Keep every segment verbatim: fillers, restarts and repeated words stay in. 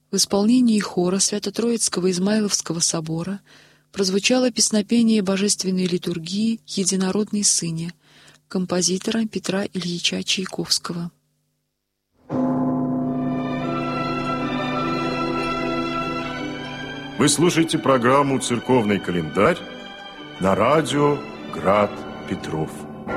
В исполнении хора Свято-Троицкого Измайловского собора прозвучало песнопение божественной литургии «Единородный Сыне» композитора Петра Ильича Чайковского. Вы слушаете программу «Церковный календарь» на радио «Град Петров».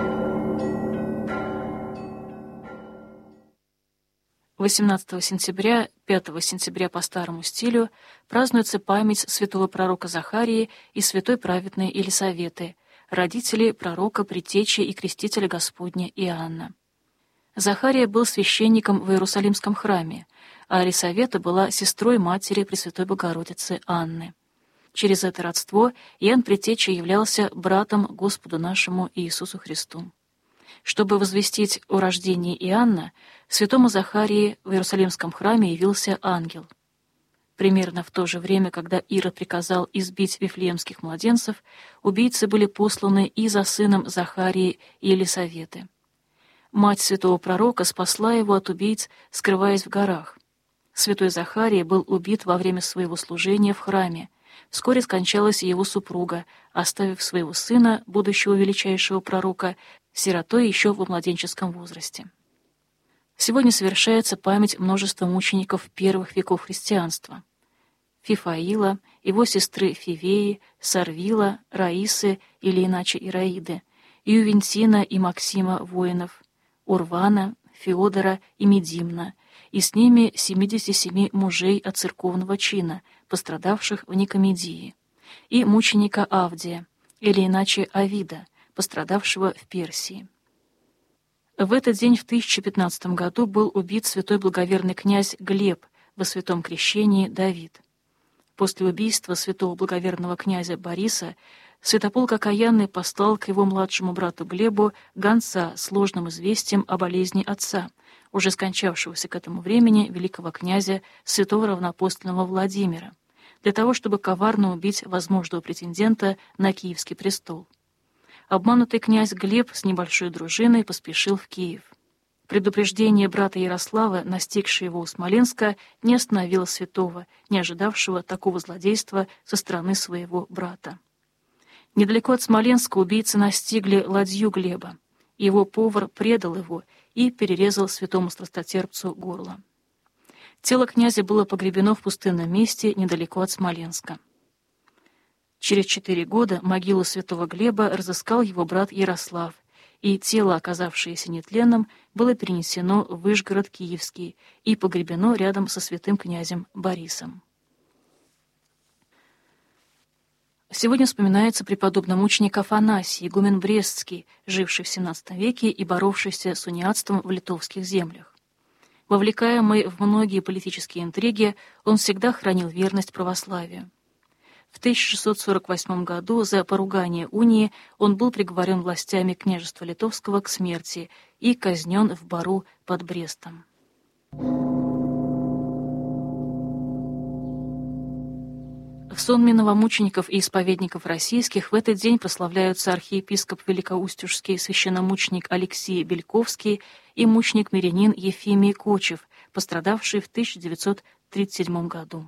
восемнадцатого сентября, пятого сентября по старому стилю празднуется память святого пророка Захарии и святой праведной Елисаветы, родителей пророка, предтечи и крестителя Господня Иоанна. Захария был священником в Иерусалимском храме, а Елисавета была сестрой матери Пресвятой Богородицы Анны. Через это родство Иоанн Предтеча являлся братом Господу нашему Иисусу Христу. Чтобы возвестить о рождении Иоанна, святому Захарии в Иерусалимском храме явился ангел. Примерно в то же время, когда Ирод приказал избить вифлеемских младенцев, убийцы были посланы и за сыном Захарии и Елисаветы. Мать святого пророка спасла его от убийц, скрываясь в горах. Святой Захария был убит во время своего служения в храме. Вскоре скончалась и его супруга, оставив своего сына, будущего величайшего пророка, сиротой еще во младенческом возрасте. Сегодня совершается память множества мучеников первых веков христианства: Фифаила, его сестры Фивеи, Сарвила, Раисы или иначе Ираиды, Ювентина и Максима воинов, Урвана, Феодора и Медимна, и с ними семидесяти семи мужей от церковного чина, пострадавших в Никомедии, и мученика Авдия, или иначе Авида, пострадавшего в Персии. В этот день в тысяча пятнадцатом году был убит святой благоверный князь Глеб во святом крещении Давид. После убийства святого благоверного князя Бориса святополк окаянный послал к его младшему брату Глебу гонца с ложным известием о болезни отца, уже скончавшегося к этому времени великого князя святого равноапостольного Владимира, для того, чтобы коварно убить возможного претендента на Киевский престол. Обманутый князь Глеб с небольшой дружиной поспешил в Киев. Предупреждение брата Ярослава, настигшее его у Смоленска, не остановило святого, не ожидавшего такого злодейства со стороны своего брата. Недалеко от Смоленска убийцы настигли ладью Глеба. Его повар предал его и перерезал святому страстотерпцу горло. Тело князя было погребено в пустынном месте недалеко от Смоленска. Через четыре года могилу святого Глеба разыскал его брат Ярослав, и тело, оказавшееся нетленным, было перенесено в Вышгород Киевский и погребено рядом со святым князем Борисом. Сегодня вспоминается преподобный мученик Афанасий, игумен Брестский, живший в семнадцатом веке и боровшийся с униатством в литовских землях. Вовлекаемый в многие политические интриги, он всегда хранил верность православию. В тысяча шестьсот сорок восьмом году за поругание унии он был приговорен властями княжества Литовского к смерти и казнен в бару под Брестом. В сонме новомучеников и исповедников российских в этот день прославляются архиепископ Великоустюжский священномученик Алексей Бельковский и мученик-мирянин Ефимий Кочев, пострадавший в тысяча девятьсот тридцать седьмом году.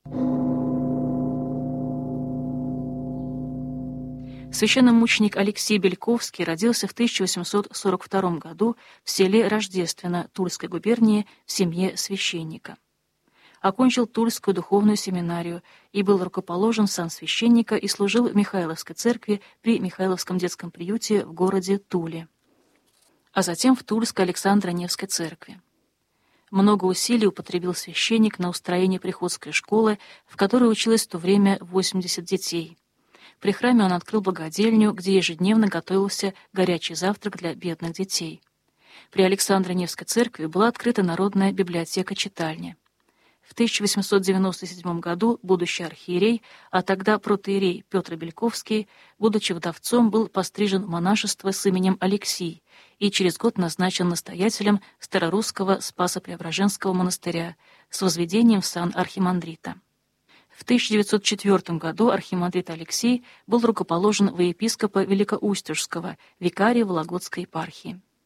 Священномученик Алексей Бельковский родился в тысяча восемьсот сорок втором году в селе Рождественно Тульской губернии в семье священника. Окончил Тульскую духовную семинарию и был рукоположен в сан священника и служил в Михайловской церкви при Михайловском детском приюте в городе Туле, а затем в Тульской Александро-Невской церкви. Много усилий употребил священник на устроение приходской школы, в которой училось в то время восемьдесят детей. При храме он открыл богадельню, где ежедневно готовился горячий завтрак для бедных детей. При Александро-Невской церкви была открыта народная библиотека-читальня. В тысяча восемьсот девяносто седьмом году будущий архиерей, а тогда протоиерей Петр Бельковский, будучи вдовцом, был пострижен в монашество с именем Алексий и через год назначен настоятелем Старорусского Спасо-Преображенского монастыря с возведением в сан архимандрита. В тысяча девятьсот четвёртом году архимандрит Алексей был рукоположен во епископа Великоустюжского, викария Вологодской епархии.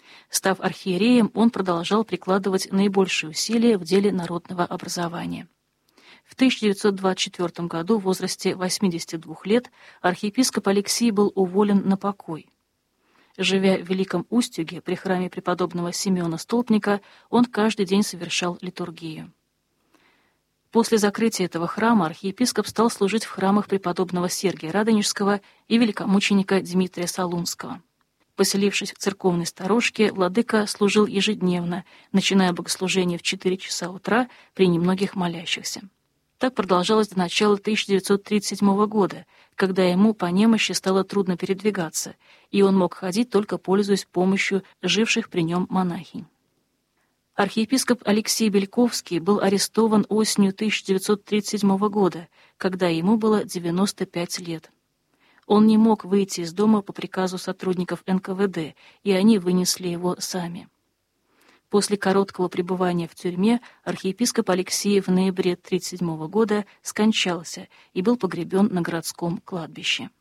Став архиереем, он продолжал прикладывать наибольшие усилия в деле народного образования. В тысяча девятьсот двадцать четвёртом году в возрасте восьмидесяти двух лет архиепископ Алексий был уволен на покой. Живя в Великом Устюге при храме преподобного Симеона Столпника, он каждый день совершал литургию. После закрытия этого храма архиепископ стал служить в храмах преподобного Сергия Радонежского и великомученика Дмитрия Солунского. Поселившись в церковной сторожке, владыка служил ежедневно, начиная богослужение в четыре часа утра при немногих молящихся. Так продолжалось до начала тысяча девятьсот тридцать седьмого года, когда ему по немощи стало трудно передвигаться, и он мог ходить только пользуясь помощью живших при нем монахинь. Архиепископ Алексей Бельковский был арестован осенью тысяча девятьсот тридцать седьмого года, когда ему было девяносто пять лет. Он не мог выйти из дома по приказу сотрудников эн ка вэ дэ, и они вынесли его сами. После короткого пребывания в тюрьме архиепископ Алексей в ноябре тысяча девятьсот тридцать седьмого года скончался и был погребен на городском кладбище.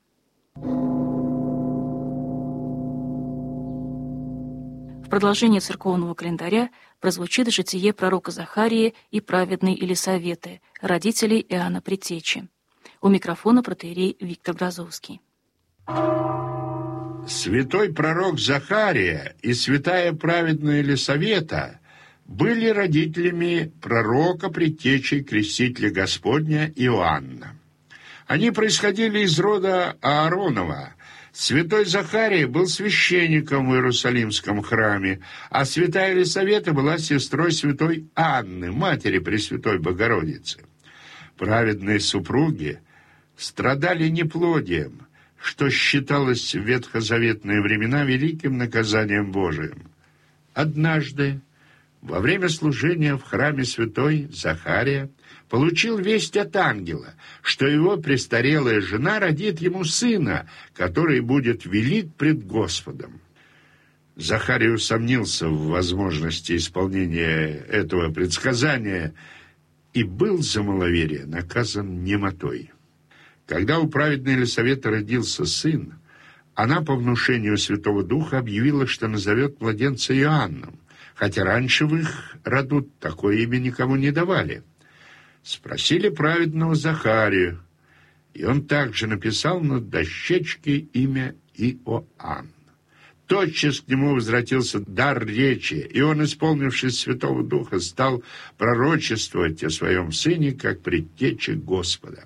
В продолжение церковного календаря прозвучит житие пророка Захарии и праведной Елисаветы, родителей Иоанна Предтечи. У микрофона протоиерей Виктор Грозовский. Святой пророк Захария и святая праведная Елисавета были родителями пророка Предтечи Крестителя Господня Иоанна. Они происходили из рода Ааронова. Святой Захария был священником в Иерусалимском храме, а святая Елисавета была сестрой святой Анны, матери Пресвятой Богородицы. Праведные супруги страдали неплодием, что считалось в ветхозаветные времена великим наказанием Божиим. Однажды, во время служения в храме святой Захария, получил весть от ангела, что его престарелая жена родит ему сына, который будет велик пред Господом. Захарий усомнился в возможности исполнения этого предсказания и был за маловерие наказан немотой. Когда у праведной Елисаветы родился сын, она по внушению Святого Духа объявила, что назовет младенца Иоанном, хотя раньше в их роду такое имя никому не давали. Спросили праведного Захарию, и он также написал на дощечке имя Иоанн. Тотчас к нему возвратился дар речи, и он, исполнившись Святого Духа, стал пророчествовать о своем сыне, как предтече Господа.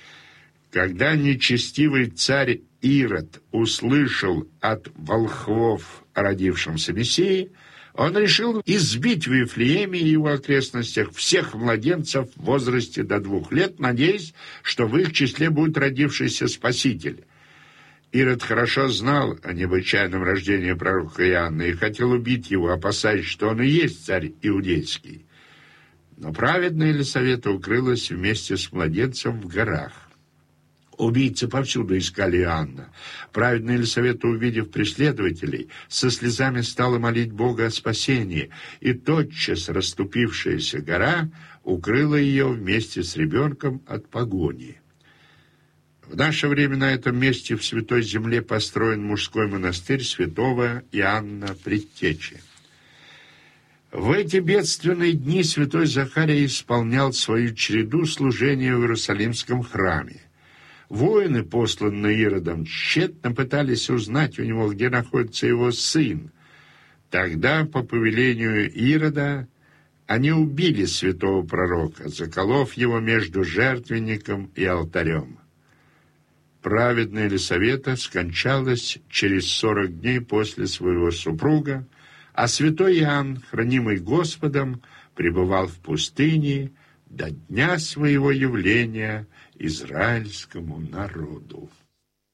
Когда нечестивый царь Ирод услышал от волхвов о родившемся Мессии, он решил избить в Вифлееме и его окрестностях всех младенцев в возрасте до двух лет, надеясь, что в их числе будет родившийся Спаситель. Ирод хорошо знал о необычайном рождении пророка Иоанна и хотел убить его, опасаясь, что он и есть царь иудейский. Но праведная Елисавета укрылась вместе с младенцем в горах. Убийцы повсюду искали Иоанна. Праведная Елисавета, увидев преследователей, со слезами стала молить Бога о спасении, и тотчас расступившаяся гора укрыла ее вместе с ребенком от погони. В наше время на этом месте в Святой Земле построен мужской монастырь святого Иоанна Предтечи. В эти бедственные дни святой Захария исполнял свою череду служения в Иерусалимском храме. Воины, посланные Иродом, тщетно пытались узнать у него, где находится его сын. Тогда, по повелению Ирода, они убили святого пророка, заколов его между жертвенником и алтарем. Праведная Елисавета скончалась через сорок дней после своего супруга, а святой Иоанн, хранимый Господом, пребывал в пустыне до дня своего явления израильскому народу.